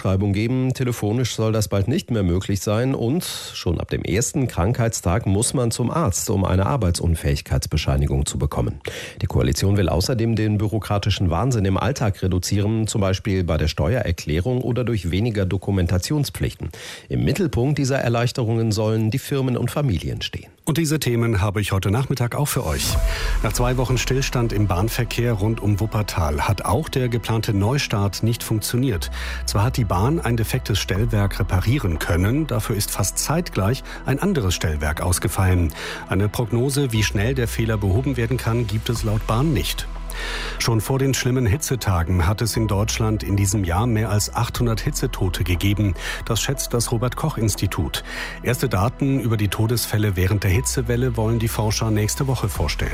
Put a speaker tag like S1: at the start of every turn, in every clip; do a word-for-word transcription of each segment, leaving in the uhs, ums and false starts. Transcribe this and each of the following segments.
S1: Krankschreibung geben. Telefonisch soll das bald nicht mehr möglich sein und schon ab dem ersten Krankheitstag muss man zum Arzt, um eine Arbeitsunfähigkeitsbescheinigung zu bekommen. Die Koalition will außerdem den bürokratischen Wahnsinn im Alltag reduzieren, zum Beispiel bei der Steuererklärung oder durch weniger Dokumentationspflichten. Im Mittelpunkt dieser Erleichterungen sollen die Firmen und Familien stehen.
S2: Und diese Themen habe ich heute Nachmittag auch für euch. Nach zwei Wochen Stillstand im Bahnverkehr rund um Wuppertal hat auch der geplante Neustart nicht funktioniert. Zwar hat die Bahn ein defektes Stellwerk reparieren können, dafür ist fast zeitgleich ein anderes Stellwerk ausgefallen. Eine Prognose, wie schnell der Fehler behoben werden kann, gibt es laut Bahn nicht. Schon vor den schlimmen Hitzetagen hat es in Deutschland in diesem Jahr mehr als achthundert Hitzetote gegeben. Das schätzt das Robert-Koch-Institut. Erste Daten über die Todesfälle während der Hitzewelle wollen die Forscher nächste Woche vorstellen.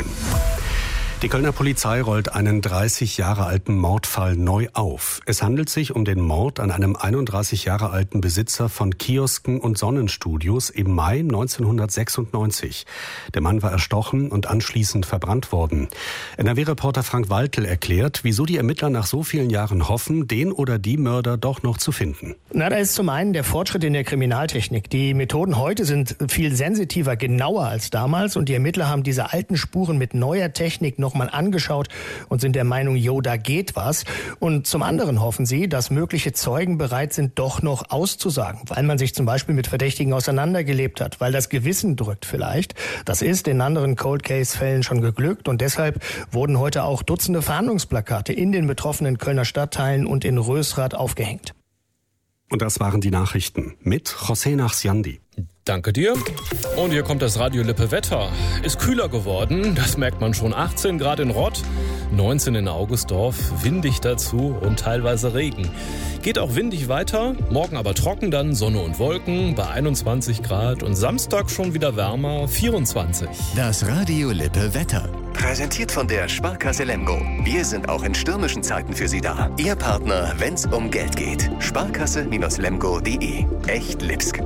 S2: Die Kölner Polizei rollt einen dreißig Jahre alten Mordfall neu auf. Es handelt sich um den Mord an einem einunddreißig Jahre alten Besitzer von Kiosken und Sonnenstudios im Mai neunzehnhundertsechsundneunzig. Der Mann war erstochen und anschließend verbrannt worden. N R W-Reporter Frank Waltel erklärt, wieso die Ermittler nach so vielen Jahren hoffen, den oder die Mörder doch noch zu finden.
S3: Na, da ist zum einen der Fortschritt in der Kriminaltechnik. Die Methoden heute sind viel sensitiver, genauer als damals und die Ermittler haben diese alten Spuren mit neuer Technik noch mal angeschaut und sind der Meinung, jo, da geht was. Und zum anderen hoffen sie, dass mögliche Zeugen bereit sind, doch noch auszusagen, weil man sich zum Beispiel mit Verdächtigen auseinandergelebt hat, weil das Gewissen drückt vielleicht. Das ist in anderen Cold-Case-Fällen schon geglückt und deshalb wurden heute auch Dutzende Fahndungsplakate in den betroffenen Kölner Stadtteilen und in Rösrath aufgehängt.
S2: Und das waren die Nachrichten mit José Nachsiandi.
S4: Danke dir. Und hier kommt das Radio Lippe Wetter. Ist kühler geworden, das merkt man schon. achtzehn Grad in Rott, neunzehn in Augustdorf, windig dazu und teilweise Regen. Geht auch windig weiter, morgen aber trocken, dann Sonne und Wolken bei einundzwanzig Grad und Samstag schon wieder wärmer, vierundzwanzig.
S5: Das Radio Lippe Wetter. Präsentiert von der Sparkasse Lemgo. Wir sind auch in stürmischen Zeiten für Sie da. Ihr Partner, wenn's um Geld geht. Sparkasse Lemgo punkt de. Echt Lipsk.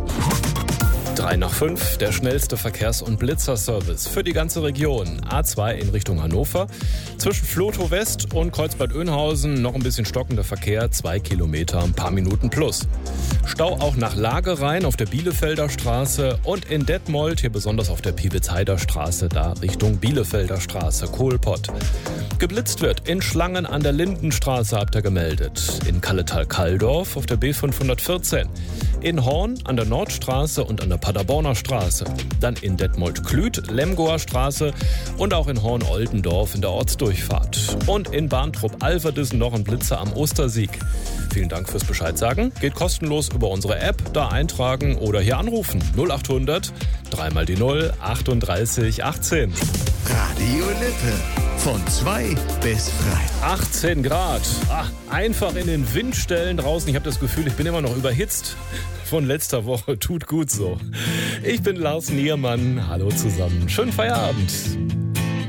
S4: drei nach fünf, der schnellste Verkehrs- und Blitzerservice für die ganze Region. A zwei in Richtung Hannover. Zwischen Flotow West und Kreuzbad-Oeynhausen noch ein bisschen stockender Verkehr, zwei Kilometer, ein paar Minuten plus. Stau auch nach Lage rein auf der Bielefelder Straße und in Detmold, hier besonders auf der Piewitzheider Straße, da Richtung Bielefelder Straße, Kohlpott. Geblitzt wird in Schlangen an der Lindenstraße, habt ihr gemeldet. In Kalletal-Kalldorf auf der B fünfhundertvierzehn. In Horn an der Nordstraße und an der Paderborner Straße. Dann in Detmold-Klüth, Lemgoer Straße und auch in Horn-Oldendorf in der Ortsdurchfahrt. Und in Bahntrupp-Alverdissen noch ein Blitzer am Ostersieg. Vielen Dank fürs Bescheid sagen. Geht kostenlos über unsere App, da eintragen oder hier anrufen. null achthundert, dreimal die null, achtunddreißig achtzehn.
S5: Radio Lippe. Von zwei bis drei.
S4: achtzehn Grad. Ach, einfach in den Wind stellen draußen. Ich habe das Gefühl, ich bin immer noch überhitzt von letzter Woche. Tut gut so. Ich bin Lars Niermann. Hallo zusammen. Schönen Feierabend.